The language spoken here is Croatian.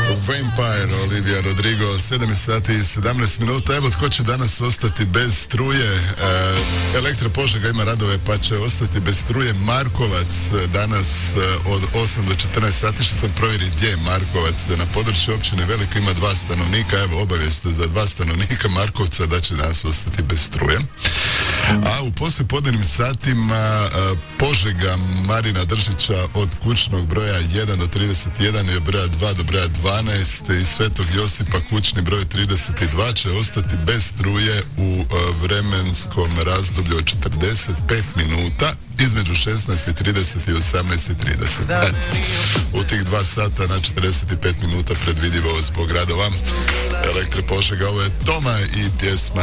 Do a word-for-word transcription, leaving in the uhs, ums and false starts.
Vampire, Olivia Rodrigo, sedam sati i sedamnaest minuta. Evo tko će danas ostati bez struje. E, Elektra Požega ima radove pa će ostati bez struje. Markovac danas od osam do četrnaest sati, što sam provjerio gdje je Markovac. Na području općine Velika ima dva stanovnika. Evo obavijest za dva stanovnika Markovca da će danas ostati bez struje. A u poslijepodnevnim satima Požega Marina Držića od kućnog broja jedan do trideset jedan i od broja dva do broja dvanaest i Svetog Josipa kućni broj trideset dva će ostati bez struje u vremenskom razdoblju od četrdeset pet minuta između šesnaest i trideset i osamnaest i trideset. U tih dva sata na četrdeset pet minuta predvidivo zbog radova Elektre Požega. Ovo je Toma i pjesma